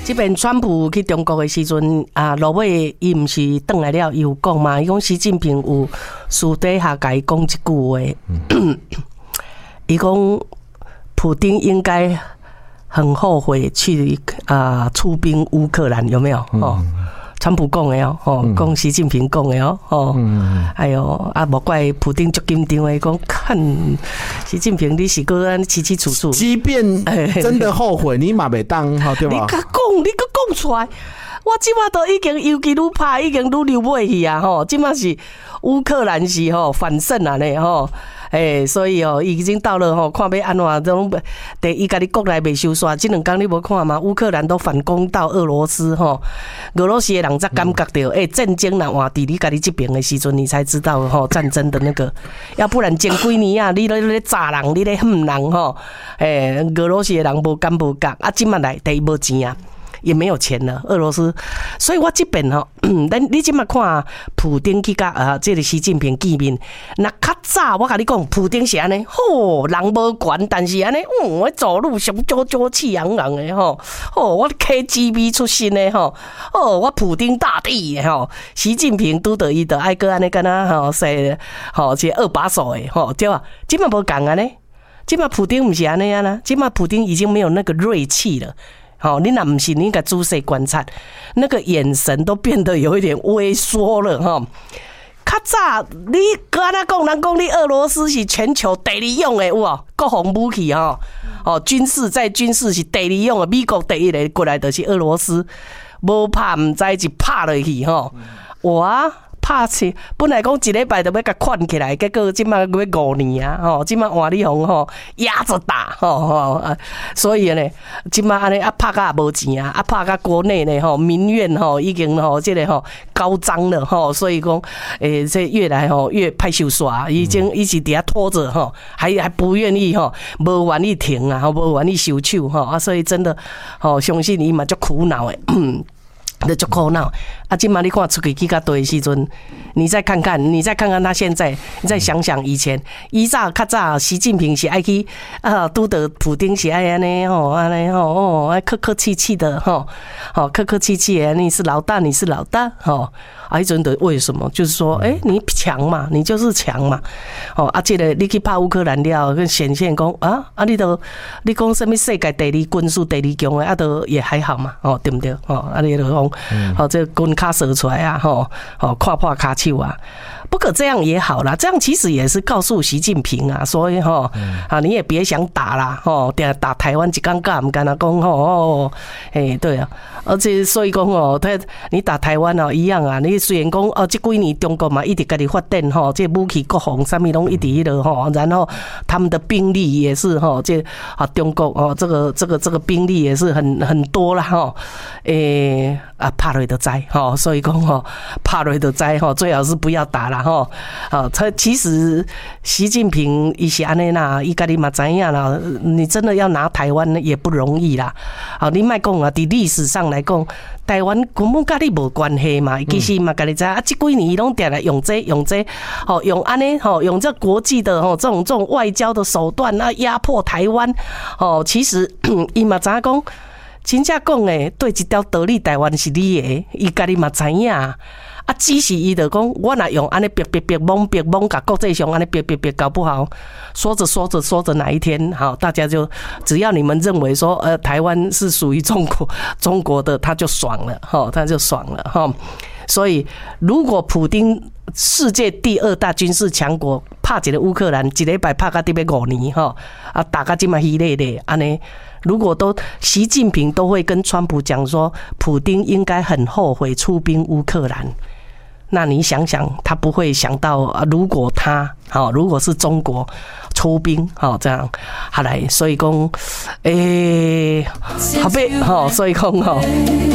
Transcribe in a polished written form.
这边川普去中国的时阵啊，落尾伊毋是转来了，伊有讲嘛，伊讲习近平有私底下甲伊讲一句话，伊讲普丁应该很后悔去出兵乌克兰，有没有？川普讲的哦，讲习近平讲的哦，哎呦无怪普丁足紧张的，讲看习近平你是个安清清楚楚， 即便真的后悔，你嘛袂当对吧？ 你讲出来，我即马都已经游击愈拍，已经愈溜尾去啊！即马是乌克兰是反胜啊呢所以已经到了看要安怎种，第一家己国内袂收煞，这2天你无看吗？乌克兰都反攻到俄罗斯俄罗斯的人才感觉到战争若换伫你家己这边的时阵，你才知道战争的那个，要不然前几年啊，你咧炸人，你咧恨人俄罗斯的人无敢无觉啊，今嘛来第一无钱啊。也没有钱了，俄罗斯，所以我这边你今嘛看普丁去甲这个习近平见面，那较早我甲你讲，普丁是安尼，人无权，但是安尼，我走路上气昂昂的我 KGB 出身的我普丁大帝的习近平拄到伊就爱个安尼敢若说这2把手的对吧？今嘛无共安尼，今嘛普丁不是安尼啊啦，今嘛普丁已经没有那个锐气了。你若不信，你应该仔细观察，那个眼神都变得有一点微缩了较早你敢若讲人讲你俄罗斯是全球第2用的有无？国防武器军事是第2用的，美国第1个过来就是俄罗斯，无拍唔知就拍落去哇！拍起本来讲1礼拜就要甲款起来，结果即马要5年啊！即马换你红压着打所以呢，即马安尼拍甲也无钱啊！拍甲国内呢民怨已经这个高涨了所以讲这越来越歹收煞，已经一直伫遐拖着还不愿意无愿意停啊，无愿意收手所以真的相信伊嘛足苦恼的。就足苦恼啊！今嘛你看出去去甲对的时阵，你再看看他现在，你再想想以前，较早习近平是爱去拄到普丁是爱安尼爱客客气气的客客气气的，你是老大迄阵的为什么？就是说，你强嘛，你就是强嘛这个你去拍乌克兰了，跟显现讲你讲什么世界第2军事第2强的都也还好嘛对不对你就讲这棍卡射出来啊看破卡手啊。不过这样也好啦，这样其实也是告诉习近平啊，所以你也别想打啦打台湾一天干唔干啊讲对啊，而且所以讲你打台湾一样啊，你虽然讲这几年中国嘛一直家己发展这武器国防什么拢一直然后他们的兵力也是这中国这个兵力也是很多啦拍落就知所以讲拍落就知最好是不要打啦其实习近平伊是安尼啦，伊家己嘛知影啦，你真的要拿台湾也不容易啦。你莫讲伫历史上来讲，台湾根本甲你无关系嘛。其实嘛，家己知这几年伊拢定来用用安尼用这国际的这种外交的手段压迫台湾其实伊嘛知影讲，真正讲诶，对一条道理，台湾是你的，伊家己嘛知影。只是伊就讲，我若用安尼逼蒙，甲国际上安尼逼，搞不好说着哪一天，大家就只要你们认为说，台湾是属于中国的，他就爽了，所以，如果普丁世界第2大军事强国拍一个乌克兰，1礼拜拍到要5年打到这么稀累的，安尼。如果习近平都会跟川普讲说，普丁应该很后悔出兵乌克兰，那你想想，他不会想到，如果是中国出兵这样，好来，所以讲，所以讲